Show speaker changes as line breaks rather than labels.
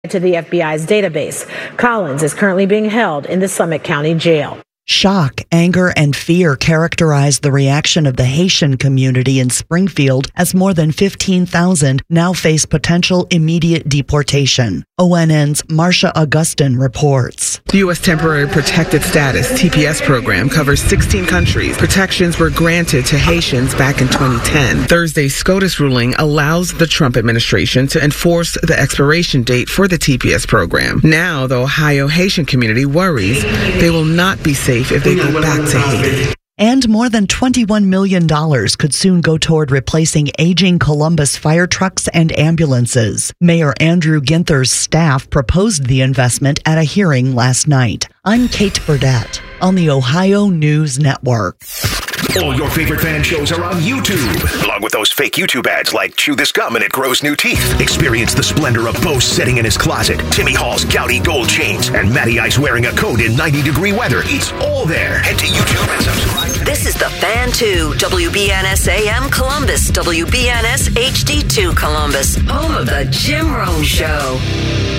to the FBI's database. Collins is currently being held in the Summit County Jail.
Shock, anger, and fear characterized the reaction of the Haitian community in Springfield as more than 15,000 now face potential immediate deportation. ONN's Marcia Augustin reports.
The U.S. Temporary Protected Status, TPS program, covers 16 countries. Protections were granted to Haitians back in 2010. Thursday's SCOTUS ruling allows the Trump administration to enforce the expiration date for the TPS program. Now, the Ohio Haitian community worries they will not be safe if they go back to Haiti.
And more than $21 million could soon go toward replacing aging Columbus fire trucks and ambulances. Mayor Andrew Ginther's staff proposed the investment at a hearing last night. I'm Kate Burdett on the Ohio News Network.
All your favorite fan shows are on YouTube, along with those fake YouTube ads like Chew This Gum and It Grows New Teeth. Experience the splendor of Bo sitting in his closet, Timmy Hall's gouty gold chains, and Matty Ice wearing a coat in 90-degree weather. It's all there. Head to YouTube and subscribe.
This is The Fan 2, WBNS AM Columbus, WBNS HD2 Columbus, home of the Jim Rome Show.